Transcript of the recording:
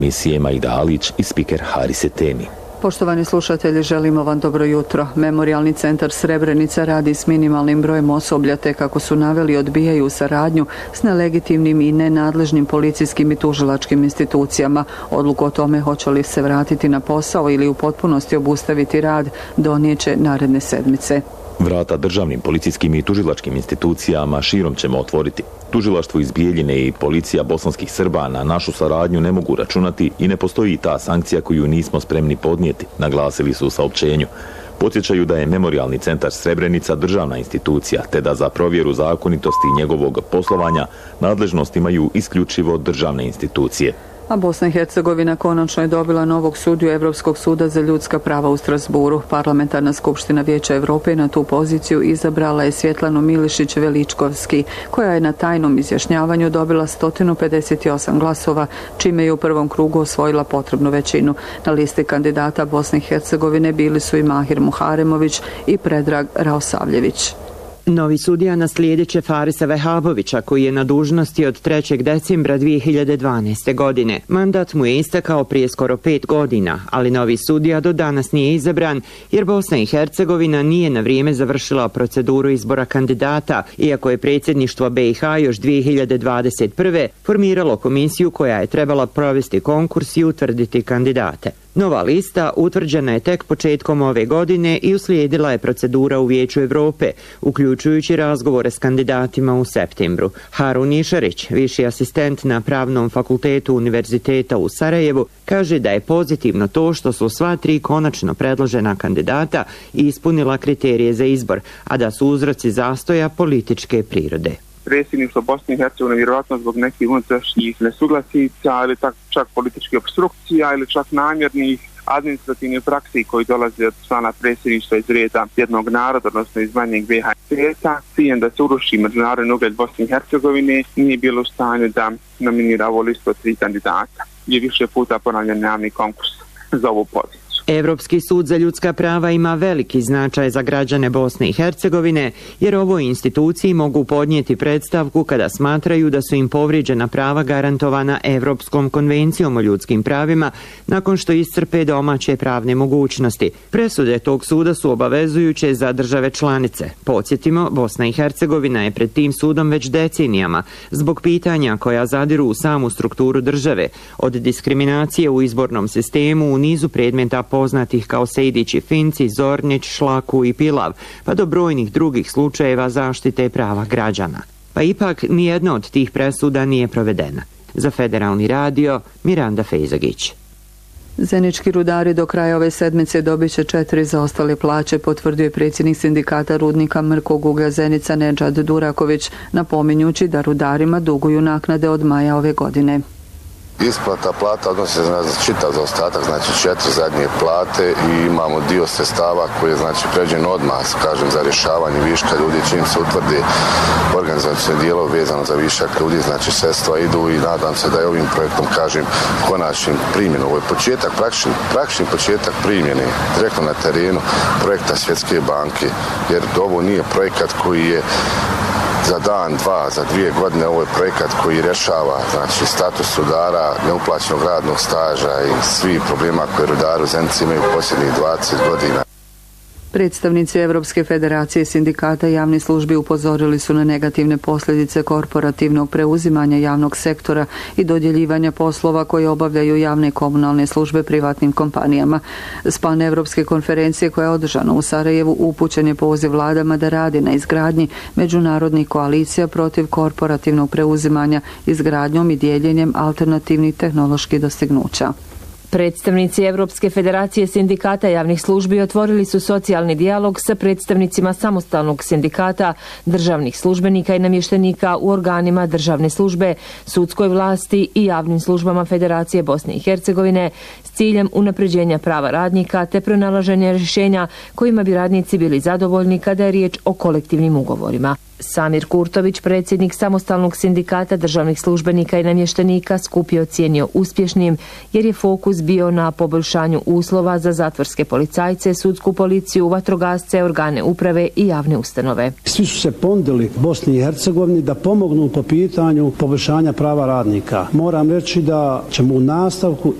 Emisije Majda Alić i spiker Haris Etemi. Poštovani slušatelji, želimo vam dobro jutro. Memorijalni centar Srebrenica radi s minimalnim brojem osoblja, te kako su naveli odbijaju saradnju s nelegitimnim i nenadležnim policijskim i tužilačkim institucijama. Odluku o tome hoće li se vratiti na posao ili u potpunosti obustaviti rad donijeće naredne sedmice. Vrata državnim policijskim i tužilačkim institucijama širom ćemo otvoriti. Tužilaštvo iz Bijeljine i policija bosanskih Srba na našu saradnju ne mogu računati i ne postoji ta sankcija koju nismo spremni podnijeti, naglasili su u saopćenju. Podsjećaju da je Memorijalni centar Srebrenica državna institucija, te da za provjeru zakonitosti njegovog poslovanja nadležnost imaju isključivo državne institucije. A Bosna i Hercegovina konačno je dobila novog sudiju Evropskog suda za ljudska prava u Strasburu. Parlamentarna skupština Vijeća Europe na tu poziciju izabrala je Svjetlanu Milišić-Veličkovski, koja je na tajnom izjašnjavanju dobila 158 glasova, čime je u prvom krugu osvojila potrebnu većinu. Na listi kandidata Bosne i Hercegovine bili su i Mahir Muharemović i Predrag Raosavljević. Novi sudija naslijedit će Farisa Vehabovića, koji je na dužnosti od 3. decembra 2012. godine. Mandat mu je istekao prije skoro 5 godina, ali novi sudija do danas nije izabran, jer Bosna i Hercegovina nije na vrijeme završila proceduru izbora kandidata, iako je predsjedništvo BiH još 2021. formiralo komisiju koja je trebala provesti konkurs i utvrditi kandidate. Nova lista utvrđena je tek početkom ove godine i uslijedila je procedura u Vijeću Europe, uključujući razgovore s kandidatima u septembru. Harun Išarić, viši asistent na Pravnom fakultetu Univerziteta u Sarajevu, kaže da je pozitivno to što su sva 3 konačno predložena kandidata ispunila kriterije za izbor, a da su uzroci zastoja političke prirode. Predsjedništvo Bosne i Hercegovine vjerojatno zbog nekih unutrašnjih nesuglasica ili čak političkih obstrukcija ili čak namjernih administrativnih praksi koji dolaze od strana predsjedništva iz reda jednog naroda, odnosno iz manjeg BiH-a, ciljem da se uruši međunarodni ugled Bosne i Hercegovine, nije bilo u stanju da nominira ovu listu od 3 kandidata. Je više puta ponavljan javni konkurs za ovu poziciju. Evropski sud za ljudska prava ima veliki značaj za građane Bosne i Hercegovine, jer ovoj instituciji mogu podnijeti predstavku kada smatraju da su im povrijeđena prava garantovana Evropskom konvencijom o ljudskim pravima nakon što iscrpe domaće pravne mogućnosti. Presude tog suda su obavezujuće za države članice. Podsjetimo, Bosna i Hercegovina je pred tim sudom već decenijama zbog pitanja koja zadiru u samu strukturu države, od diskriminacije u izbornom sistemu u nizu predmeta poznatih kao Sejdić i Finci, Zornić, Šlaku i Pilav, pa do brojnih drugih slučajeva zaštite prava građana. Pa ipak nijedna od tih presuda nije provedena. Za Federalni radio, Miranda Fejzagić. Zenički rudari do kraja ove sedmice dobit će 4 zaostale plaće, potvrdio je predsjednik sindikata rudnika mrkog uglja Zenica Nedžad Duraković, napominjući da rudarima duguju naknade od maja ove godine. Isplata plata odnosi se na čitav zaostatak, znači 4 zadnje plate i imamo dio sredstava koji je znači pređen odmah, kažem, za rješavanje viška ljudi, čim se utvrdi organizacijne dijelo vezano za višak ljudi, znači sredstva idu i nadam se da je ovim projektom, kažem, konačnim primjenom. Ovo je početak, praktični početak primjene direktno na terenu projekta Svjetske banke, jer ovo nije projekat koji je za dan, 2, za 2 godine. Ovo je projekat koji rješava znači status rudara, neuplaćenog radnog staža i svi problema koje rudari u Zenici imaju posljednjih 20 godina. Predstavnici Evropske federacije sindikata javnih službi upozorili su na negativne posljedice korporativnog preuzimanja javnog sektora i dodjeljivanja poslova koje obavljaju javne i komunalne službe privatnim kompanijama. S paneuropske konferencije koja je održana u Sarajevu upućen je poziv vladama da radi na izgradnji međunarodnih koalicija protiv korporativnog preuzimanja izgradnjom i dijeljenjem alternativnih tehnoloških dostignuća. Predstavnici Evropske federacije sindikata javnih službi otvorili su socijalni dijalog sa predstavnicima samostalnog sindikata, državnih službenika i namještenika u organima državne službe, sudskoj vlasti i javnim službama Federacije Bosne i Hercegovine s ciljem unapređenja prava radnika te pronalaženja rješenja kojima bi radnici bili zadovoljni kada je riječ o kolektivnim ugovorima. Samir Kurtović, predsjednik Samostalnog sindikata državnih službenika i namještenika, skup je ocijenio uspješnim jer je fokus bio na poboljšanju uslova za zatvorske policajce, sudsku policiju, vatrogasce, organe uprave i javne ustanove. Svi su se ponudili Bosni i Hercegovini da pomognu po pitanju poboljšanja prava radnika. Moram reći da ćemo u nastavku